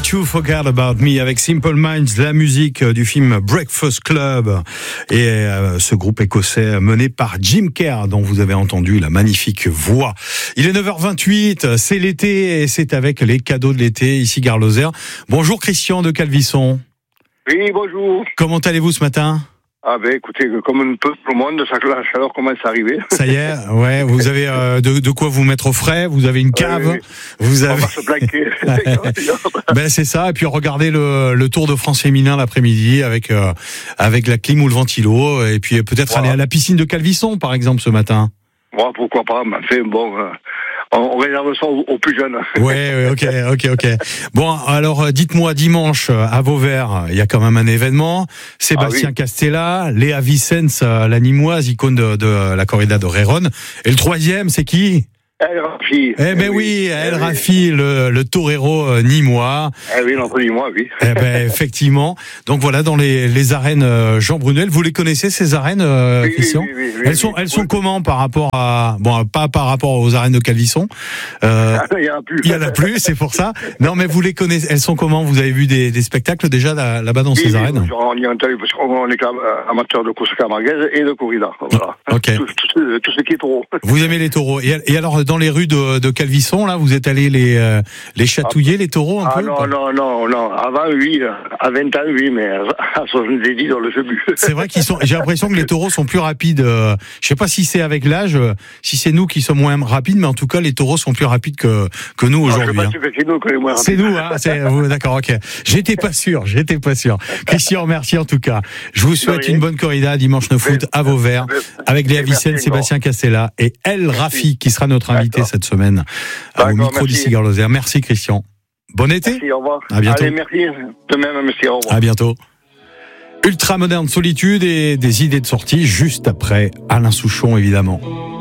Don't You Forget About Me avec Simple Minds, la musique du film Breakfast Club et ce groupe écossais mené par Jim Kerr dont vous avez entendu la magnifique voix. Il est 9h28, c'est l'été et c'est avec les cadeaux de l'été ici Gare Lozère. Bonjour Christian de Calvisson. Oui, bonjour. Comment allez-vous ce matin ? Ah ben écoutez, comme un peu tout le monde, la chaleur commence à arriver. Ça y est, ouais, vous avez de quoi vous mettre au frais, vous avez une cave, oui. vous avez... On va se planquer. Ben c'est ça, et puis regardez le Tour de France féminin l'après-midi avec la clim ou le ventilo, et puis peut-être aller à la piscine de Calvisson par exemple ce matin. Ouais, pourquoi pas, mais enfin bon... On réserve ça aux plus jeunes. Ouais, ok. Bon, alors dites-moi, dimanche à Vauvert, il y a quand même un événement. Sébastien Castella, Léa Vicens, la Nîmoise, icône de la corrida de Rérone. Et le troisième, c'est qui ? El Rafi. Eh ben oui, El Rafi, le torero nîmois. Eh oui, l'entre nîmois, oui. Eh ben effectivement. Donc voilà, dans les arènes Jean Brunel, vous les connaissez ces arènes, Christian ? Oui, Elles sont comment par rapport à pas par rapport aux arènes de Calvisson. Il y en a plus. Il y en a plus, c'est pour ça. Non, mais vous les connaissez. Elles sont comment ? Vous avez vu des spectacles déjà là-bas dans ces arènes ? On y est entendu parce qu'on est amateur de course camarguaise et de corrida. Voilà. Ok. Tout ce qui est taureau. Vous aimez les taureaux. Et alors dans les rues de Calvisson, là, vous êtes allé les chatouiller, les taureaux un peu ? Non. Avant, oui. À 20 ans, oui, mais à 70 dans le but. C'est vrai j'ai l'impression que les taureaux sont plus rapides. Je sais pas si c'est avec l'âge, si c'est nous qui sommes moins rapides, mais en tout cas, les taureaux sont plus rapides que nous aujourd'hui. Je sais pas si c'est nous qui sommes moins rapides. C'est nous, hein, d'accord, ok. J'étais pas sûr. Christian, merci en tout cas. Je vous souhaite une bonne corrida dimanche 9 août à Vauvert avec Léa Vicens, Sébastien Castella et El Rafi qui sera notre invité cette semaine au micro d'ici Gare Lozère. Merci Christian. Bon été. Merci, au revoir. À bientôt. Allez, merci. De même, merci, au revoir. À bientôt. Ultra moderne solitude et des idées de sortie juste après Alain Souchon évidemment.